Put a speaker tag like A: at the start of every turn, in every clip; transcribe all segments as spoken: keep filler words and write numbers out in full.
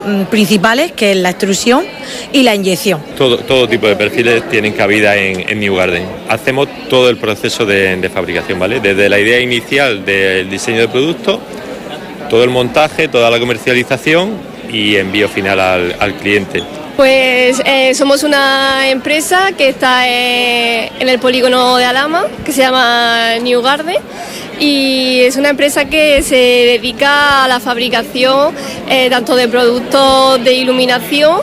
A: Principales, que es la extrusión y la inyección.
B: Todo, todo tipo de perfiles tienen cabida en, en New Garden. Hacemos todo el proceso de, de fabricación, ¿vale? Desde la idea inicial del diseño de producto, todo el montaje, toda la comercialización y envío final al, al cliente.
C: Pues eh, somos una empresa que está eh, en el polígono de Alhama, que se llama New Garden, y es una empresa que se dedica a la fabricación eh, tanto de productos de iluminación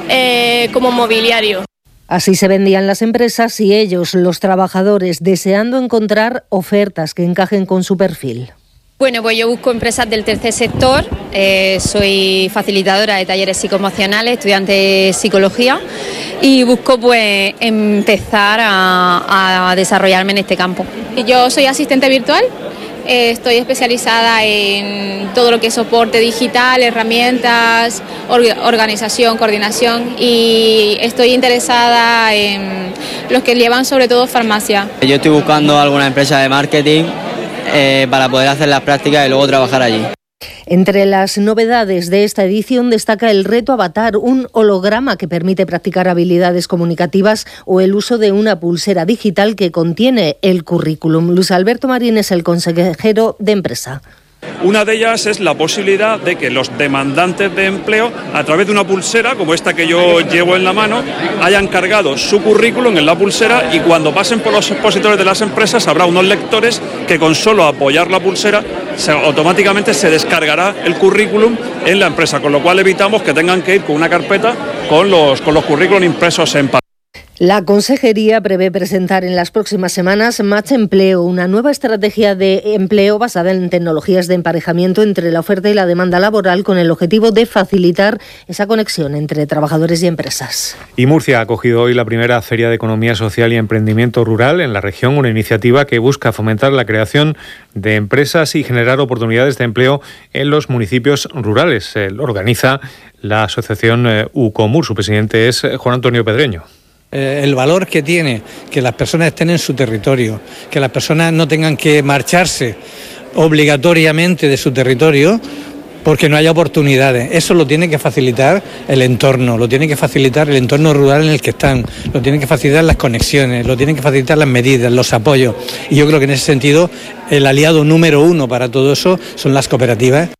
C: eh, como mobiliario.
D: Así se vendían las empresas y ellos, los trabajadores, deseando encontrar ofertas que encajen con su perfil.
E: Bueno, pues yo busco empresas del tercer sector, eh, soy facilitadora de talleres psicoemocionales, estudiante de psicología y busco pues empezar a, a desarrollarme en este campo.
F: Yo soy asistente virtual, eh, estoy especializada en todo lo que es soporte digital, herramientas, or- organización, coordinación y estoy interesada en los que llevan sobre todo farmacia.
G: Yo estoy buscando alguna empresa de marketing Eh, para poder hacer las prácticas y luego trabajar allí.
D: Entre las novedades de esta edición destaca el reto Avatar, un holograma que permite practicar habilidades comunicativas o el uso de una pulsera digital que contiene el currículum. Luis Alberto Marín es el consejero de empresa.
H: Una de ellas es la posibilidad de que los demandantes de empleo, a través de una pulsera como esta que yo llevo en la mano, hayan cargado su currículum en la pulsera y cuando pasen por los expositores de las empresas habrá unos lectores que con solo apoyar la pulsera se, automáticamente se descargará el currículum en la empresa, con lo cual evitamos que tengan que ir con una carpeta con los, con los currículum impresos en papel.
D: La Consejería prevé presentar en las próximas semanas Match Empleo, una nueva estrategia de empleo basada en tecnologías de emparejamiento entre la oferta y la demanda laboral con el objetivo de facilitar esa conexión entre trabajadores y empresas.
I: Y Murcia ha acogido hoy la primera Feria de Economía Social y Emprendimiento Rural en la región, una iniciativa que busca fomentar la creación de empresas y generar oportunidades de empleo en los municipios rurales. Lo organiza la asociación UCOMUR. Su presidente es Juan Antonio Pedreño.
J: Eh, el valor que tiene que las personas estén en su territorio, que las personas no tengan que marcharse obligatoriamente de su territorio porque no haya oportunidades. Eso lo tiene que facilitar el entorno, lo tiene que facilitar el entorno rural en el que están, lo tienen que facilitar las conexiones, lo tienen que facilitar las medidas, los apoyos. Y yo creo que en ese sentido el aliado número uno para todo eso son las cooperativas.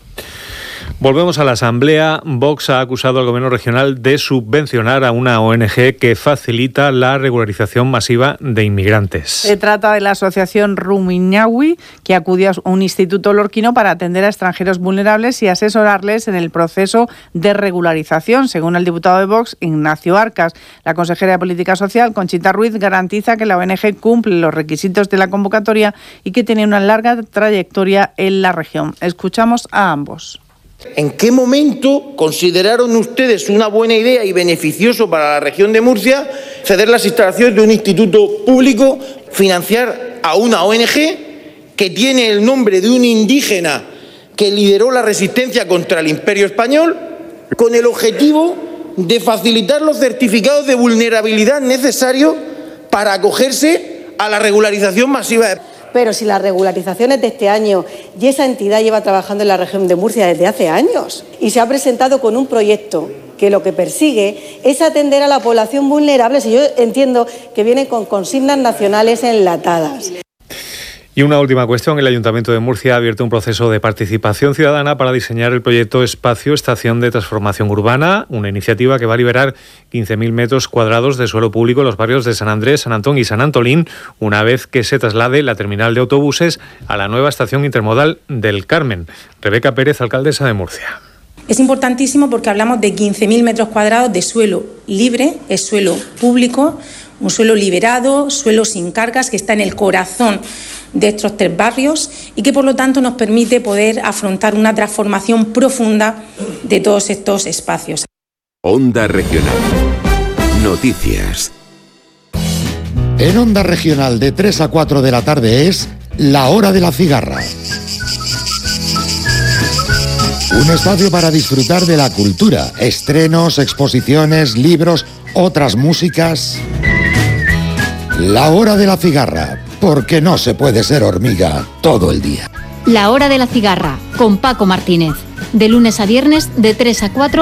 I: Volvemos a la Asamblea. Vox ha acusado al Gobierno regional de subvencionar a una O N Ge que facilita la regularización masiva de inmigrantes.
K: Se trata de la asociación Rumiñahui, que acudió a un instituto lorquino para atender a extranjeros vulnerables y asesorarles en el proceso de regularización. Según el diputado de Vox, Ignacio Arcas, la consejera de Política Social, Conchita Ruiz, garantiza que la O N Ge cumple los requisitos de la convocatoria y que tiene una larga trayectoria en la región. Escuchamos a ambos.
L: ¿En qué momento consideraron ustedes una buena idea y beneficioso para la región de Murcia ceder las instalaciones de un instituto público, financiar a una O N Ge que tiene el nombre de un indígena que lideró la resistencia contra el Imperio Español con el objetivo de facilitar los certificados de vulnerabilidad necesarios para acogerse a la regularización masiva de...
M: Pero si la regularización es de este año y esa entidad lleva trabajando en la región de Murcia desde hace años y se ha presentado con un proyecto que lo que persigue es atender a la población vulnerable, si yo entiendo que viene con consignas nacionales enlatadas.
I: Y una última cuestión. El Ayuntamiento de Murcia ha abierto un proceso de participación ciudadana para diseñar el proyecto Espacio Estación de Transformación Urbana, una iniciativa que va a liberar quince mil metros cuadrados de suelo público en los barrios de San Andrés, San Antón y San Antolín, una vez que se traslade la terminal de autobuses a la nueva estación intermodal del Carmen. Rebeca Pérez, alcaldesa de Murcia.
N: Es importantísimo porque hablamos de quince mil metros cuadrados de suelo libre, es suelo público, un suelo liberado, suelo sin cargas, que está en el corazón de estos tres barrios y que por lo tanto nos permite poder afrontar una transformación profunda de todos estos espacios.
O: Onda Regional. Noticias.
P: En Onda Regional de tres a cuatro de la tarde es La Hora de la Cigarra. Un espacio para disfrutar de la cultura, estrenos, exposiciones, libros, otras músicas. La Hora de la Cigarra, porque no se puede ser hormiga todo el día.
Q: La Hora de la Cigarra, con Paco Martínez. de lunes a viernes de tres a cuatro